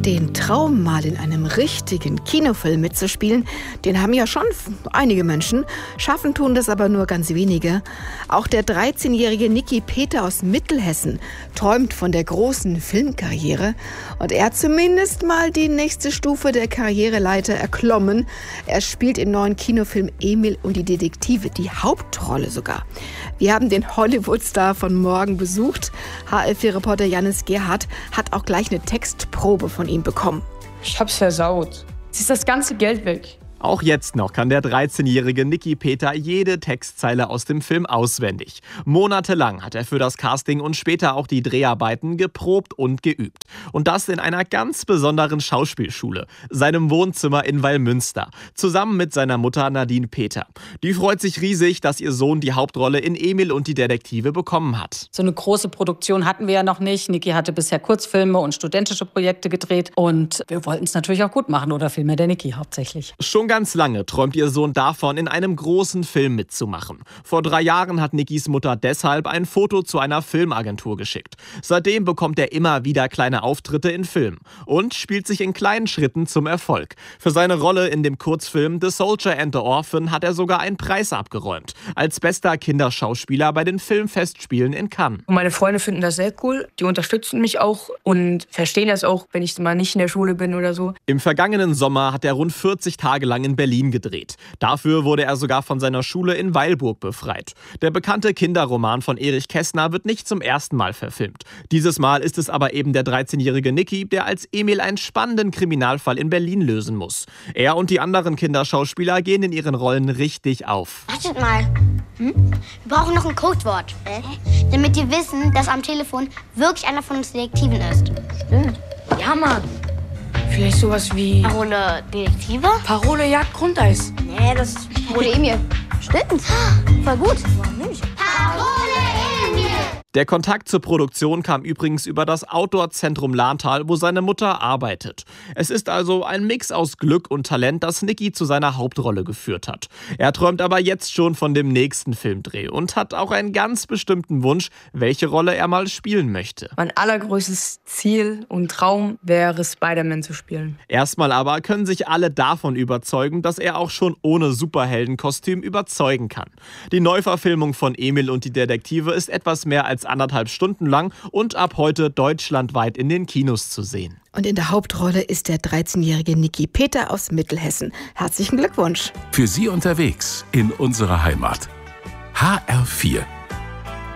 Den Traum, mal in einem richtigen Kinofilm mitzuspielen, den haben ja schon einige Menschen. Schaffen tun das aber nur ganz wenige. Auch der 13-jährige Niki Peter aus Mittelhessen träumt von der großen Filmkarriere. Und er hat zumindest mal die nächste Stufe der Karriereleiter erklommen. Er spielt im neuen Kinofilm Emil und die Detektive, die Hauptrolle sogar. Wir haben den Hollywood-Star von morgen besucht. HR4-Reporter Jannis Gerhardt hat auch gleich eine Textprobe von ihm bekommen. Ich hab's versaut. Jetzt ist das ganze Geld weg. Auch jetzt noch kann der 13-jährige Niki Peter jede Textzeile aus dem Film auswendig. Monatelang hat er für das Casting und später auch die Dreharbeiten geprobt und geübt. Und das in einer ganz besonderen Schauspielschule, seinem Wohnzimmer in Wallmünster, zusammen mit seiner Mutter Nadine Peter. Die freut sich riesig, dass ihr Sohn die Hauptrolle in Emil und die Detektive bekommen hat. So eine große Produktion hatten wir ja noch nicht. Niki hatte bisher Kurzfilme und studentische Projekte gedreht. Und wir wollten es natürlich auch gut machen, oder vielmehr der Niki hauptsächlich. Schon ganz lange träumt ihr Sohn davon, in einem großen Film mitzumachen. Vor 3 Jahren hat Nikis Mutter deshalb ein Foto zu einer Filmagentur geschickt. Seitdem bekommt er immer wieder kleine Auftritte in Filmen und spielt sich in kleinen Schritten zum Erfolg. Für seine Rolle in dem Kurzfilm The Soldier and the Orphan hat er sogar einen Preis abgeräumt. Als bester Kinderschauspieler bei den Filmfestspielen in Cannes. Und meine Freunde finden das sehr cool. Die unterstützen mich auch und verstehen das auch, wenn ich mal nicht in der Schule bin oder so. Im vergangenen Sommer hat er rund 40 Tage lang in Berlin gedreht. Dafür wurde er sogar von seiner Schule in Weilburg befreit. Der bekannte Kinderroman von Erich Kästner wird nicht zum ersten Mal verfilmt. Dieses Mal ist es aber eben der 13-jährige Niki, der als Emil einen spannenden Kriminalfall in Berlin lösen muss. Er und die anderen Kinderschauspieler gehen in ihren Rollen richtig auf. Wartet mal. Wir brauchen noch ein Codewort. Damit die wissen, dass am Telefon wirklich einer von uns Detektiven ist. Stimmt. Ja, Mann. Vielleicht sowas wie Parole Detektive? Parole Jagd Grundeis. Nee, das ist Parole Emil. Stimmt. Voll gut. Warum nicht? Parole Emil! Der Kontakt zur Produktion kam übrigens über das Outdoor-Zentrum Lahntal, wo seine Mutter arbeitet. Es ist also ein Mix aus Glück und Talent, das Niki zu seiner Hauptrolle geführt hat. Er träumt aber jetzt schon von dem nächsten Filmdreh und hat auch einen ganz bestimmten Wunsch, welche Rolle er mal spielen möchte. Mein allergrößtes Ziel und Traum wäre, Spider-Man zu spielen. Erstmal aber können sich alle davon überzeugen, dass er auch schon ohne Superheldenkostüm überzeugen kann. Die Neuverfilmung von Emil und die Detektive ist etwas mehr als 1,5 Stunden lang und ab heute deutschlandweit in den Kinos zu sehen. Und in der Hauptrolle ist der 13-jährige Niki Peter aus Mittelhessen. Herzlichen Glückwunsch. Für Sie unterwegs in unserer Heimat. HR4